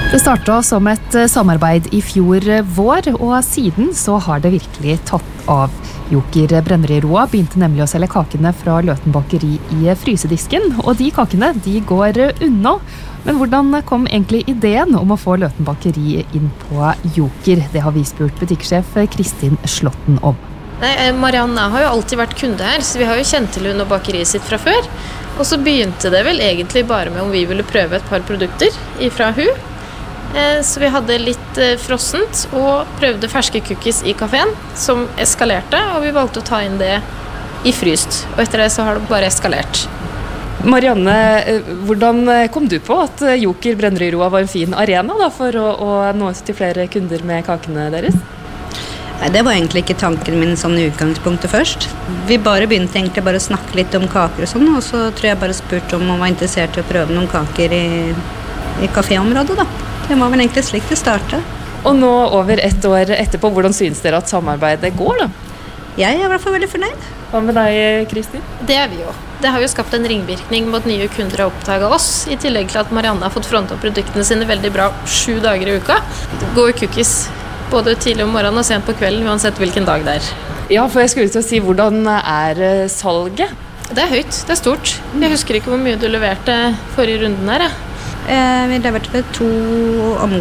Det startet som et samarbeid I fjor vår, og siden så har det virkelig tatt av. Joker Brenneriroa begynte nemlig å selge kakene fra Løten bakeri I frysedisken, og de kakene de går unna. Men hvordan kom egentlig ideen om å få Løten bakeri inn på Joker? Det har vi spurt butikksjef Kristin Slåtten om. Nei, Marianne har jo alltid vært kunde her, så vi har jo kjent til hun og bakeriet sitt fra før. Og så begynte det vel egentlig bare med om vi ville prøve et par produkter ifra hun. Så vi hadde litt frossent og prøvde ferske cookies I kaféen som eskalerte, og vi valgte å ta inn det I fryst. Og etter det så har det bare eskalert. Marianne, hvordan kom du på at Joker Brenneriroa var en fin arena da, for å nå ut til flere kunder med kakene deres? Nei, det var egentlig ikke tanken min sånn I utgangspunktet først. Vi begynte egentlig bare å snakke litt om kaker og sånn, og så tror jeg bare spurte om hun var interessert I å prøve noen kaker I kaféområdet da. Det var vel egentlig slik det startet. Og nå over et år etterpå, hvordan synes dere at samarbeidet går da? Jeg I hvert fall veldig fornøyd. Hva med deg, Kristin? Det vi jo. Det har jo skapt en ringvirkning med at nye kunder har oppdaget oss, I tillegg til at Marianne har fått frontet produktene sine veldig bra 7 dager I uka. Går cookies både tidlig om morgenen og sent på kvelden, uansett hvilken dag det Ja, for jeg skulle til å si, hvordan salget? Det høyt, det stort. Jeg husker ikke hvor mye du leverte forrige runden her, Vi leverte 2 omganger.